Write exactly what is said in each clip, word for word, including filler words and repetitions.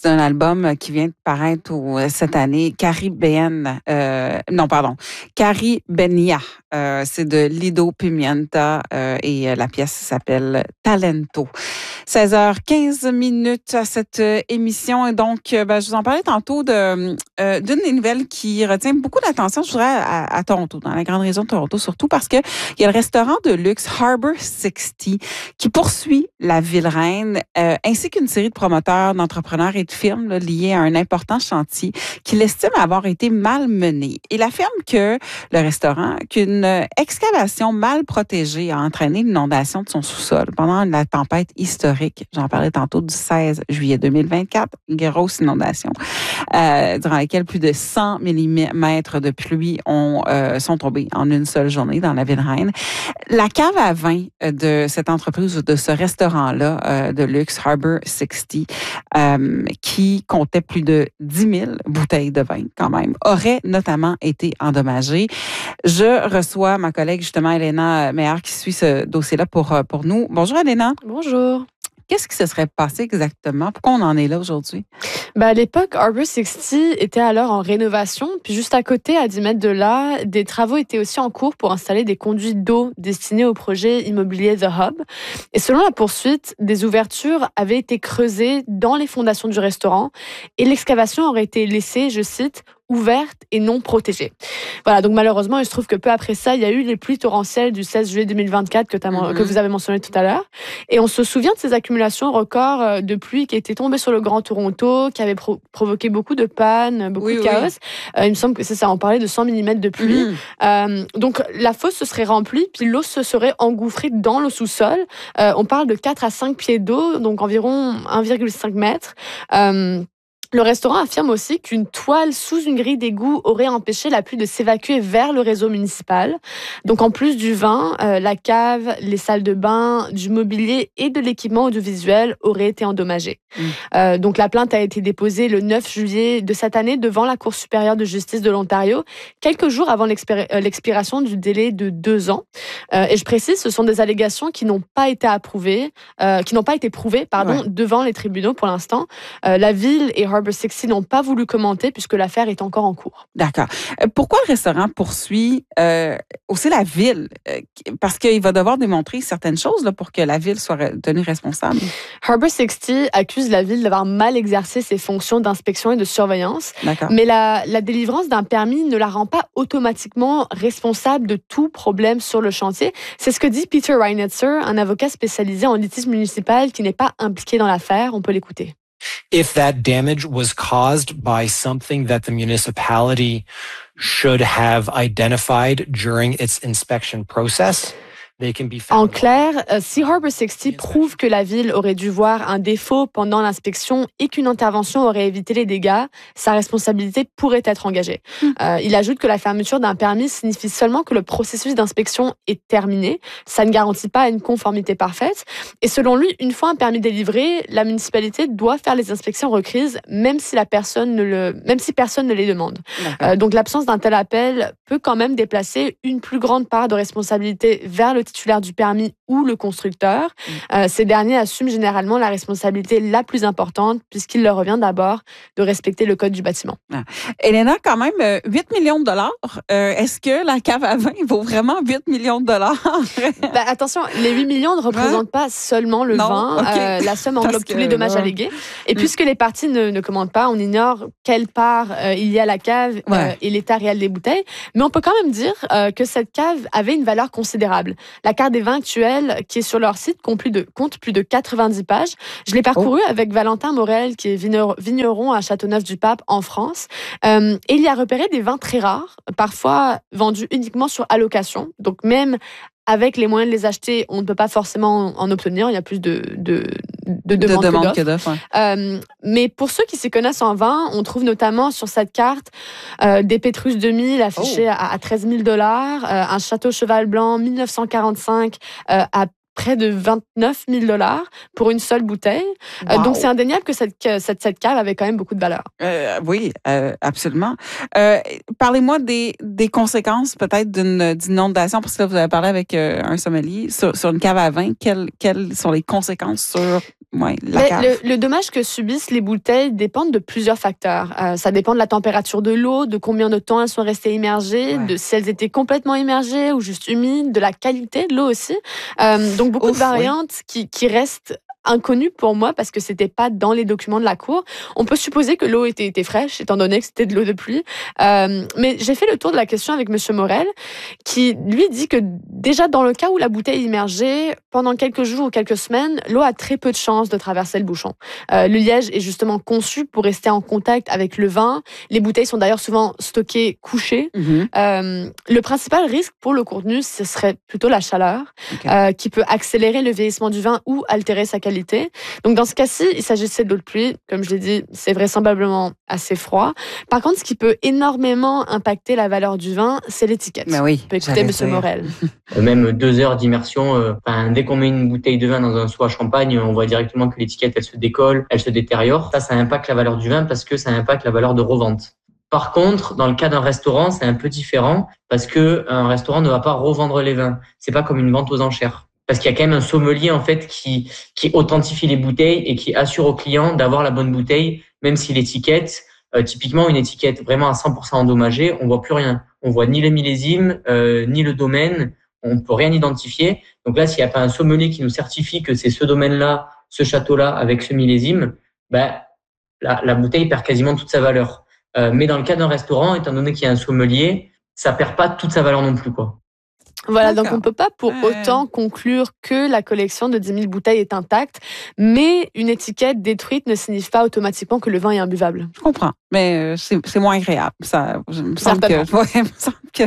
c'est un album qui vient de paraître au, cette année, Caribbean, euh, non, pardon, Caribenia. Euh, c'est de Lido Pimienta euh, et la pièce s'appelle Talento. seize heures quinze minutes à cette émission. Et donc, ben, je vous en parlais tantôt de, euh, d'une des nouvelles qui retient beaucoup d'attention, je dirais, à, à Toronto, dans la grande région de Toronto, surtout parce que il y a le restaurant de luxe Harbour sixty qui poursuit la ville-reine, euh, ainsi qu'une série de promoteurs, d'entrepreneurs et de firmes là, liés à un important chantier qu'il estime avoir été mal mené. Il affirme que le restaurant, qu'une excavation mal protégée a entraîné l'inondation de son sous-sol pendant la tempête historique. J'en parlais tantôt du seize juillet deux mille vingt-quatre, grosse inondation, euh, durant laquelle plus de cent millimètres de pluie ont, euh, sont tombés en une seule journée dans la ville-reine. La cave à vin de cette entreprise, de ce restaurant-là euh, de luxe, Harbour sixty, euh, qui comptait plus de dix mille bouteilles de vin quand même, aurait notamment été endommagée. Je reçois ma collègue justement, Elena Meillard, qui suit ce dossier-là pour, pour nous. Bonjour Elena. Bonjour. Qu'est-ce qui se serait passé exactement? Pourquoi on en est là aujourd'hui? Ben, à l'époque, Harbour sixty était alors en rénovation. Puis juste à côté, à dix mètres de là, des travaux étaient aussi en cours pour installer des conduits d'eau destinés au projet immobilier The Hub. Et selon la poursuite, des ouvertures avaient été creusées dans les fondations du restaurant et l'excavation aurait été laissée, je cite, ouverte et non protégée. Voilà, donc malheureusement, il se trouve que peu après ça, il y a eu les pluies torrentielles du seize juillet deux mille vingt-quatre que, mm-hmm. que vous avez mentionné tout à l'heure. Et on se souvient de ces accumulations records de pluie qui étaient tombées sur le Grand Toronto, qui avaient pro- provoqué beaucoup de pannes, beaucoup oui, de chaos. Oui. Euh, il me semble que c'est ça, on parlait de cent millimètres de pluie. Mm-hmm. Euh, donc la fosse se serait remplie, puis l'eau se serait engouffrée dans le sous-sol. Euh, on parle de quatre à cinq pieds d'eau, donc environ un virgule cinq mètres. Euh, Le restaurant affirme aussi qu'une toile sous une grille d'égout aurait empêché la pluie de s'évacuer vers le réseau municipal. Donc, en plus du vin, euh, la cave, les salles de bain, du mobilier et de l'équipement audiovisuel auraient été endommagés. Mmh. Euh, donc, la plainte a été déposée le neuf juillet de cette année devant la Cour supérieure de justice de l'Ontario, quelques jours avant l'expir- euh, l'expiration du délai de deux ans. Euh, et je précise, ce sont des allégations qui n'ont pas été approuvées, euh, qui n'ont pas été prouvées, pardon, ouais. devant les tribunaux pour l'instant. Euh, la ville et Harbour sixty n'ont pas voulu commenter puisque l'affaire est encore en cours. D'accord. Pourquoi le restaurant poursuit euh, aussi la ville? Parce qu'il va devoir démontrer certaines choses là, pour que la ville soit tenue responsable. Harbour sixty accuse la ville d'avoir mal exercé ses fonctions d'inspection et de surveillance. D'accord. Mais la, la délivrance d'un permis ne la rend pas automatiquement responsable de tout problème sur le chantier. C'est ce que dit Peter Reinetzer, un avocat spécialisé en litige municipal qui n'est pas impliqué dans l'affaire. On peut l'écouter. If that damage was caused by something that the municipality should have identified during its inspection process, they can be found. En clair, si Harbour sixty prouve que la ville aurait dû voir un défaut pendant l'inspection et qu'une intervention aurait évité les dégâts, sa responsabilité pourrait être engagée. Mmh. Euh, il ajoute que la fermeture d'un permis signifie seulement que le processus d'inspection est terminé. Ça ne garantit pas une conformité parfaite. Et selon lui, une fois un permis délivré, la municipalité doit faire les inspections requises, même si la personne ne le, même si personne ne les demande. Euh, donc l'absence d'un tel appel peut quand même déplacer une plus grande part de responsabilité vers le titulaire du permis ou le constructeur. Mmh. Euh, ces derniers assument généralement la responsabilité la plus importante puisqu'il leur revient d'abord de respecter le code du bâtiment. Ah. Elena, quand même, euh, huit millions de dollars. Euh, est-ce que la cave à vin vaut vraiment huit millions de dollars? Ben, attention, les huit millions ne représentent hein? pas seulement le non? vin. Okay. Euh, la somme englobe tous les dommages euh... allégués. Et mmh. puisque les parties ne, ne commandent pas, on ignore quelle part euh, il y a à la cave ouais. euh, et l'état réel des bouteilles. Mais on peut quand même dire euh, que cette cave avait une valeur considérable. La carte des vins actuelle, qui est sur leur site, compte plus de, compte plus de quatre-vingt-dix pages. Je l'ai parcouru oh. avec Valentin Morel, qui est vigneron à Châteauneuf-du-Pape, en France. Euh, et il y a repéré des vins très rares, parfois vendus uniquement sur allocation. Donc même avec les moyens de les acheter, on ne peut pas forcément en obtenir. Il y a plus de, de, de demandes de demande que d'offres. Ouais. Euh, mais pour ceux qui s'y connaissent en vin, on trouve notamment sur cette carte euh, des Pétrus deux mille affichés oh. à, à treize mille dollars, euh, un Château Cheval Blanc mille neuf cent quarante-cinq euh, à près de vingt-neuf mille dollars pour une seule bouteille. Wow. Euh, donc, c'est indéniable que cette, que cette, cette cave avait quand même beaucoup de valeur. Euh, oui, euh, absolument. Euh, parlez-moi des, des conséquences peut-être d'une d'inondation, parce que là, vous avez parlé avec euh, un sommelier sur, sur une cave à vin. Quelles, quelles sont les conséquences sur ouais, la Mais cave? Le, le dommage que subissent les bouteilles dépend de plusieurs facteurs. Euh, ça dépend de la température de l'eau, de combien de temps elles sont restées immergées, ouais. de si elles étaient complètement immergées ou juste humides, de la qualité de l'eau aussi. Euh, donc, beaucoup Ouf, de variantes oui. qui, qui restent inconnu pour moi parce que c'était pas dans les documents de la cour. On peut supposer que l'eau était, était fraîche étant donné que c'était de l'eau de pluie. Euh, mais j'ai fait le tour de la question avec Monsieur Morel qui lui dit que déjà dans le cas où la bouteille est immergée, pendant quelques jours ou quelques semaines, l'eau a très peu de chances de traverser le bouchon. Euh, le liège est justement conçu pour rester en contact avec le vin. Les bouteilles sont d'ailleurs souvent stockées couchées. Mm-hmm. Euh, le principal risque pour le contenu, ce serait plutôt la chaleur okay. euh, qui peut accélérer le vieillissement du vin ou altérer sa qualité. Donc, dans ce cas-ci, il s'agissait de l'eau de pluie. Comme je l'ai dit, c'est vraisemblablement assez froid. Par contre, ce qui peut énormément impacter la valeur du vin, c'est l'étiquette. Mais oui, on peut écouter M. Morel. Même deux heures d'immersion, euh, dès qu'on met une bouteille de vin dans un seau à champagne, on voit directement que l'étiquette, elle se décolle, elle se détériore. Ça, ça impacte la valeur du vin parce que ça impacte la valeur de revente. Par contre, dans le cas d'un restaurant, c'est un peu différent parce que un restaurant ne va pas revendre les vins. C'est pas comme une vente aux enchères. Parce qu'il y a quand même un sommelier en fait qui qui authentifie les bouteilles et qui assure au client d'avoir la bonne bouteille, même si l'étiquette, euh, typiquement une étiquette vraiment à cent pour cent endommagée, on voit plus rien. On voit ni le millésime, euh, ni le domaine, on peut rien identifier. Donc là, s'il n'y a pas un sommelier qui nous certifie que c'est ce domaine-là, ce château-là avec ce millésime, ben la, la bouteille perd quasiment toute sa valeur. Euh, mais dans le cas d'un restaurant, étant donné qu'il y a un sommelier, ça perd pas toute sa valeur non plus, quoi. Voilà, D'accord. donc on ne peut pas pour ouais. autant conclure que la collection de dix mille bouteilles est intacte, mais une étiquette détruite ne signifie pas automatiquement que le vin est imbuvable. Je comprends, mais c'est, c'est moins agréable. Ça, je me semble que, ouais, me semble que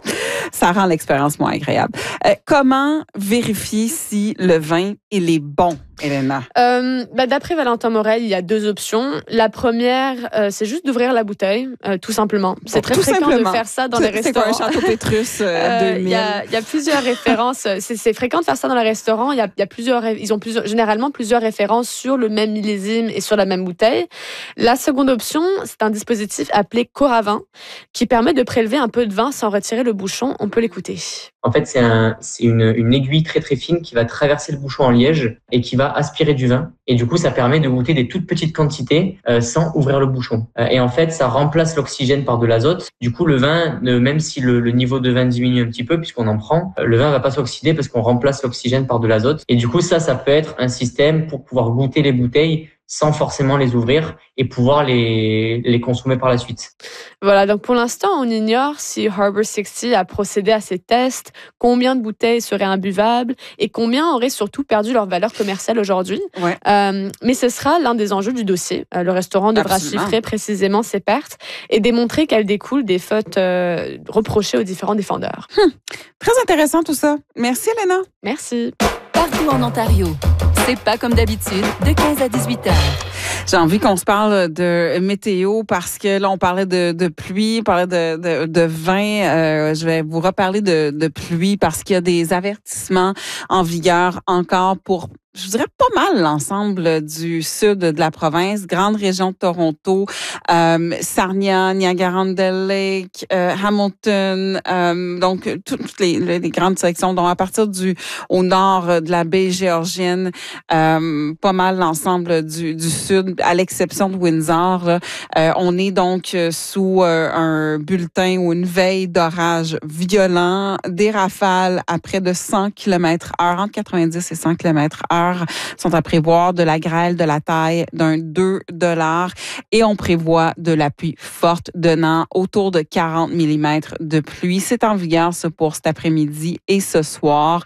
ça rend l'expérience moins agréable. Euh, comment vérifier si le vin il est bon, Elena? Euh, bah, d'après Valentin Morel, il y a deux options. La première, euh, c'est juste d'ouvrir la bouteille, euh, tout simplement. C'est bon, très fréquent simplement. de faire ça dans c'est, les restaurants. C'est quoi un château Pétrus euh, deux mille? Il y a, y a plusieurs références. C'est, c'est fréquent de faire ça dans les restaurants. Il y a, y a plusieurs, ils ont plusieurs, généralement plusieurs références sur le même millésime et sur la même bouteille. La seconde option, c'est un dispositif appelé Coravin qui permet de prélever un peu de vin sans retirer le bouchon. On peut l'écouter. En fait, c'est, un, c'est une, une aiguille très très fine qui va traverser le bouchon en liège et qui va aspirer du vin. Et du coup, ça permet de goûter des toutes petites quantités euh, sans ouvrir le bouchon. Euh, et en fait, ça remplace l'oxygène par de l'azote. Du coup, le vin, euh, même si le, le niveau de vin diminue un petit peu puisqu'on en prend, euh, le vin va pas s'oxyder parce qu'on remplace l'oxygène par de l'azote. Et du coup, ça, ça peut être un système pour pouvoir goûter les bouteilles sans forcément les ouvrir et pouvoir les, les consommer par la suite. Voilà, donc pour l'instant, on ignore si Harbor soixante a procédé à ces tests, combien de bouteilles seraient imbuvables et combien auraient surtout perdu leur valeur commerciale aujourd'hui. Ouais. Euh, mais ce sera l'un des enjeux du dossier. Euh, le restaurant devra Absolument. chiffrer précisément ses pertes et démontrer qu'elles découlent des fautes euh, reprochées aux différents défendeurs. Hum, très intéressant tout ça. Merci, Elena. Merci. Partout en Ontario. C'est pas comme d'habitude, de quinze à dix-huit heures. J'ai envie qu'on se parle de météo parce que là, on parlait de, de pluie, on parlait de, de, de vin. Euh, je vais vous reparler de, de pluie parce qu'il y a des avertissements en vigueur encore pour, je dirais, pas mal l'ensemble du sud de la province, grande région de Toronto, euh, Sarnia, Niagara-on-the-Lake, euh, Hamilton, euh, donc toutes les, les grandes sections, dont à partir du au nord de la baie géorgienne, euh, pas mal l'ensemble du, du sud, à l'exception de Windsor. Là, euh, on est donc sous euh, un bulletin ou une veille d'orage violent, des rafales à près de cent kilomètres heure, entre quatre-vingt-dix et cent kilomètres heure. Sont à prévoir, de la grêle de la taille d'un deux dollars et on prévoit de la pluie forte donnant autour de quarante millimètres de pluie. C'est en vigueur ça pour cet après-midi et ce soir.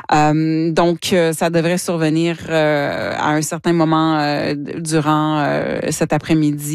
Euh, donc, ça devrait survenir euh, à un certain moment euh, durant euh, cet après-midi.